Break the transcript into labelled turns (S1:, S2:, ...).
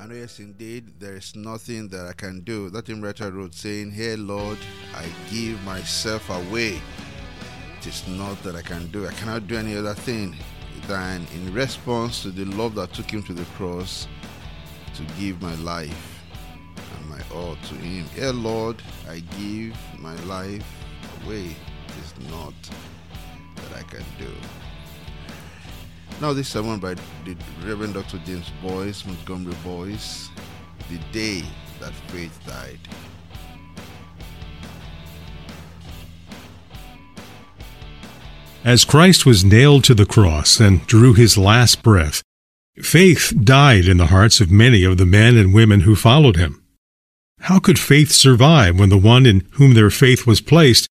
S1: And yes, indeed, there is nothing that I can do. That hymn writer wrote saying, "Here, Lord, I give myself away. It is not that I can do. I cannot do any other thing than in response to the love that took him to the cross to give my life and my all to him. Here, Lord, I give my life away. It is not that I can do." Now this sermon by the Reverend Dr. James Boyce, Montgomery Boyce, "The Day That Faith Died."
S2: As Christ was nailed to the cross and drew his last breath, faith died in the hearts of many of the men and women who followed him. How could faith survive when the one in whom their faith was placed